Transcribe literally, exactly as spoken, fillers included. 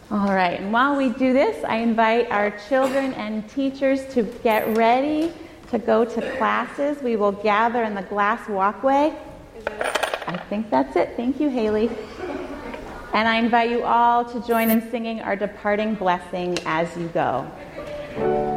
All right, and while we do this, I invite our children and teachers to get ready to go to classes. We will gather in the glass walkway. I think that's it. Thank you, Haley. And I invite you all to join in singing our departing blessing as you go.